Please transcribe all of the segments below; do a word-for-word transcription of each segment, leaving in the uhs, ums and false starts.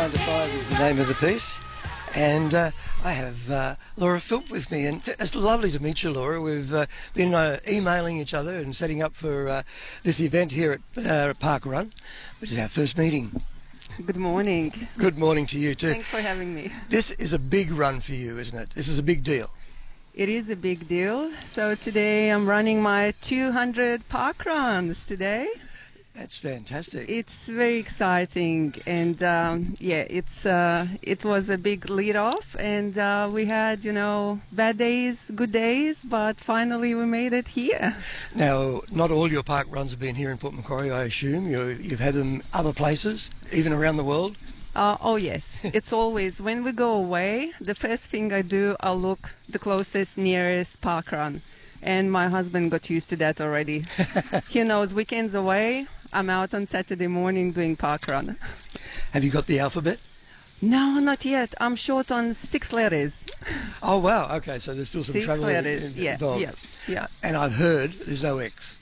nine to five is the name of the piece. And uh, I have uh, Laura Philp with me, and it's lovely to meet you, Laura. We've uh, been uh, emailing each other and setting up for uh, this event here at uh, Park Run, which is our first meeting. Good morning. Good morning to you too. Thanks for having me. This is a big run for you, isn't it? This is a big deal. It is a big deal. So today I'm running my two hundred park runs today. That's fantastic. It's very exciting, and um, yeah, it's uh, it was a big lead off, and uh, we had you know bad days, good days, but finally we made it here. Now, not all your park runs have been here in Port Macquarie, I assume. You, you've had them other places, even around the world. Uh, oh yes, it's always when we go away. The first thing I do, I look the closest, nearest park run, and my husband got used to that already. He knows weekends away. I'm out on Saturday morning doing park run. Have you got the alphabet? No, not yet. I'm short on six letters. Oh wow, okay, so there's still some six trouble letters. in, Yeah, involved. yeah, yeah. And I've heard there's no X.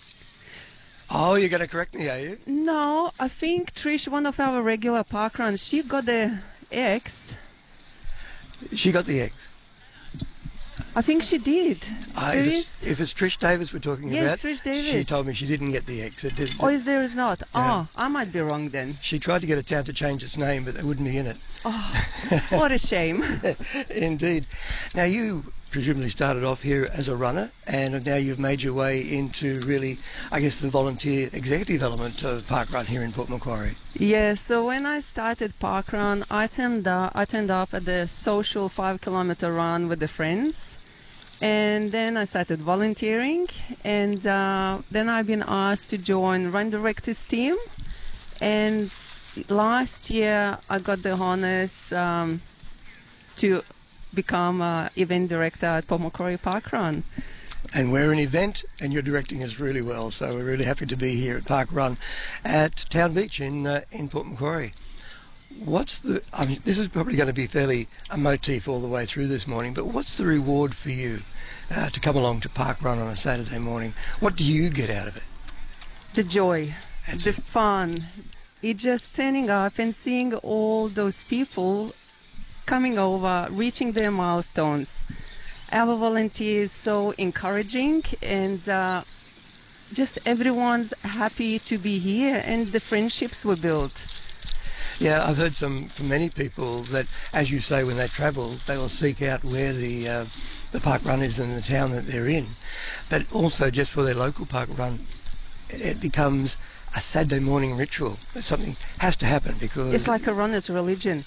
Oh, you're going to correct me, are you? No, I think Trish, one of our regular park runs, she got the X. She got the X. I think she did. Uh, There if, is. it's, if it's Trish Davis we're talking Yes, about, Trish Davis. she told me she didn't get the X. It did, Oh, is there is not? Yeah. Oh, I might be wrong then. She tried to get a town to change its name, but they wouldn't be in it. Oh, what a shame. Indeed. Now, you presumably started off here as a runner, and now you've made your way into really, I guess, the volunteer executive element of Park Run here in Port Macquarie. Yeah, so when I started park run, I turned up, I turned up at the social five kilometer run with the friends. And then I started volunteering, and uh, then I've been asked to join Run Directors team. And last year I got the honors um, to become uh, event director at Port Macquarie Park Run. And we're an event, and you're directing us really well, so we're really happy to be here at Park Run at Town Beach in uh, in Port Macquarie. What's the, I mean, this is probably going to be fairly a motif all the way through this morning, but what's the reward for you uh, to come along to Park Run on a Saturday morning? What do you get out of it? The joy, That's the it. fun. It just standing up and seeing all those people coming over, reaching their milestones. Our volunteers so encouraging, and uh, just everyone's happy to be here, and the friendships were built. Yeah, I've heard some from many people that, as you say, when they travel, they will seek out where the uh, the park run is in the town that they're in. But also, just for their local park run, it becomes a Saturday morning ritual. Something has to happen because It's like a runner's religion.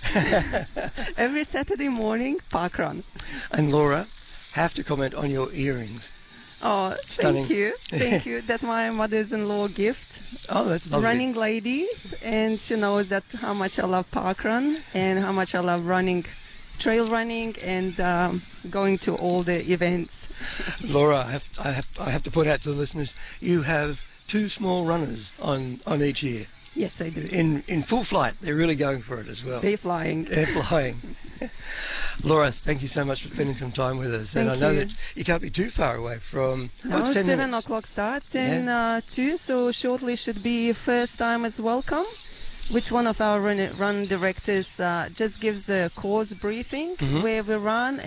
Every Saturday morning, park run. And Laura, have to comment on your earrings. Oh, Stunning. thank you. Thank you. That's my mother's-in-law gift. Oh, that's lovely. Running ladies, and she knows that how much I love park run and how much I love running, trail running, and um, going to all the events. Laura, I have, I have I have to point out to the listeners, you have two small runners on, on each ear. Yes, I do. In in full flight. They're really going for it as well. They're flying. They're flying. Laura, thank you so much for spending some time with us. Thank and I know you. that you can't be too far away from... No, oh, it's ten seven minutes. o'clock start, ten uh, two. So shortly should be first time as welcome, which one of our run, run directors uh, just gives a course briefing Mhm. where we run.